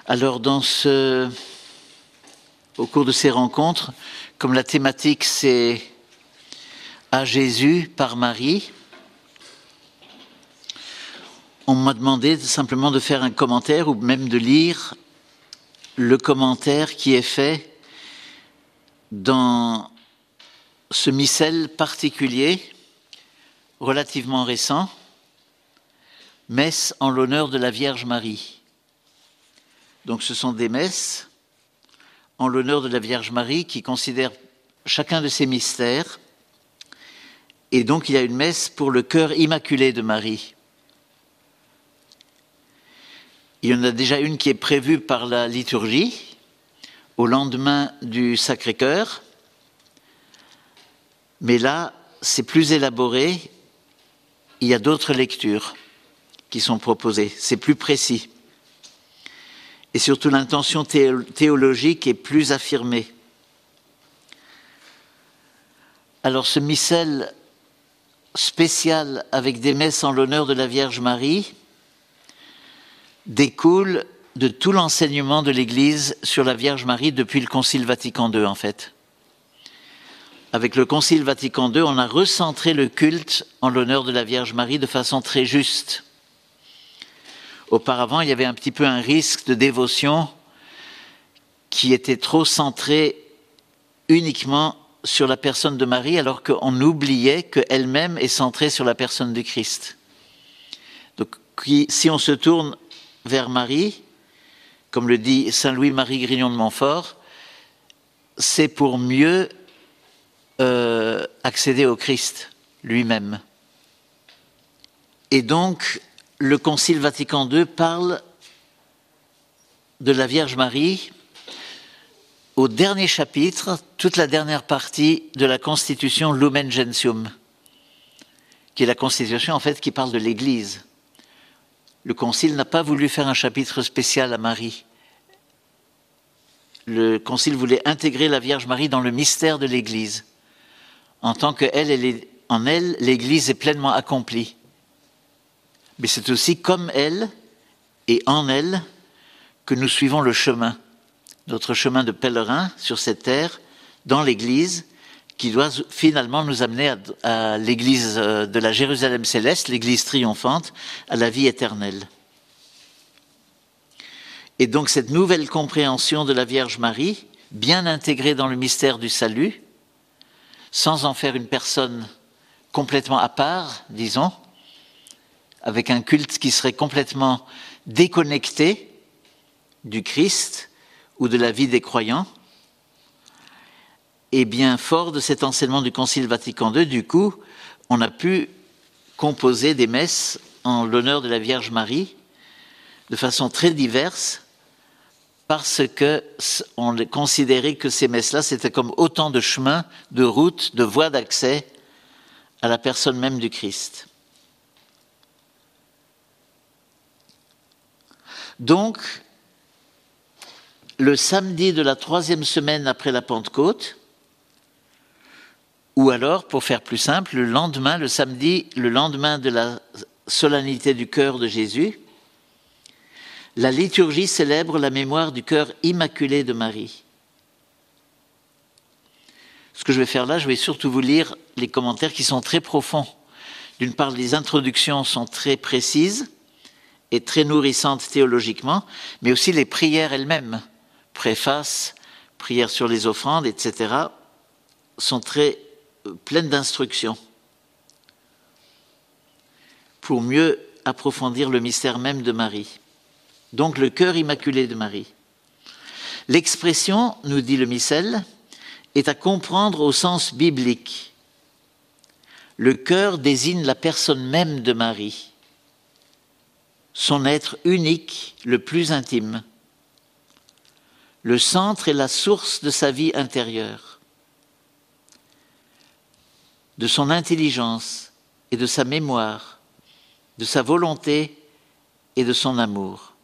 Alors, au cours de ces rencontres, comme la thématique c'est à Jésus par Marie, on m'a demandé simplement de faire un commentaire ou même de lire le commentaire qui est fait dans ce missel particulier, relativement récent, Messe en l'honneur de la Vierge Marie. Donc ce sont des messes en l'honneur de la Vierge Marie qui considèrent chacun de ces mystères. Et donc il y a une messe pour le cœur immaculé de Marie. Il y en a déjà une qui est prévue par la liturgie, au lendemain du Sacré-Cœur. Mais là, c'est plus élaboré. Il y a d'autres lectures qui sont proposées. C'est plus précis. Et surtout, l'intention théologique est plus affirmée. Alors, ce missel spécial avec des messes en l'honneur de la Vierge Marie découle de tout l'enseignement de l'Église sur la Vierge Marie depuis le Concile Vatican II, en fait. Avec le Concile Vatican II, on a recentré le culte en l'honneur de la Vierge Marie de façon très juste. Auparavant, il y avait un petit peu un risque de dévotion qui était trop centré uniquement sur la personne de Marie, alors qu'on oubliait qu'elle-même est centrée sur la personne du Christ. Donc, si on se tourne vers Marie, comme le dit saint Louis-Marie Grignon de Montfort, c'est pour mieux accéder au Christ lui-même. Et donc, le Concile Vatican II parle de la Vierge Marie au dernier chapitre, toute la dernière partie de la Constitution Lumen Gentium, qui est la Constitution en fait qui parle de l'Église. Le Concile n'a pas voulu faire un chapitre spécial à Marie. Le Concile voulait intégrer la Vierge Marie dans le mystère de l'Église, en tant en elle, l'Église est pleinement accomplie. Mais c'est aussi comme elle et en elle que nous suivons le chemin, notre chemin de pèlerin sur cette terre, dans l'Église, qui doit finalement nous amener à l'Église de la Jérusalem céleste, l'Église triomphante, à la vie éternelle. Et donc cette nouvelle compréhension de la Vierge Marie, bien intégrée dans le mystère du salut, sans en faire une personne complètement à part, disons, avec un culte qui serait complètement déconnecté du Christ ou de la vie des croyants. Et bien fort de cet enseignement du Concile Vatican II, du coup, on a pu composer des messes en l'honneur de la Vierge Marie de façon très diverse, parce qu'on considérait que ces messes-là, c'était comme autant de chemins, de routes, de voies d'accès à la personne même du Christ. Donc, le samedi de la 3e semaine après la Pentecôte, ou alors, pour faire plus simple, le samedi, le lendemain de la solennité du cœur de Jésus, la liturgie célèbre la mémoire du cœur immaculé de Marie. Ce que je vais faire là, je vais surtout vous lire les commentaires qui sont très profonds. D'une part, les introductions sont très précises et très nourrissantes théologiquement, mais aussi les prières elles-mêmes, préfaces, prières sur les offrandes, etc., sont très pleines d'instructions pour mieux approfondir le mystère même de Marie. Donc le cœur immaculé de Marie. L'expression, nous dit le missel, est à comprendre au sens biblique. Le cœur désigne la personne même de Marie, son être unique, le plus intime. Le centre est la source de sa vie intérieure, de son intelligence et de sa mémoire, de sa volonté et de son amour.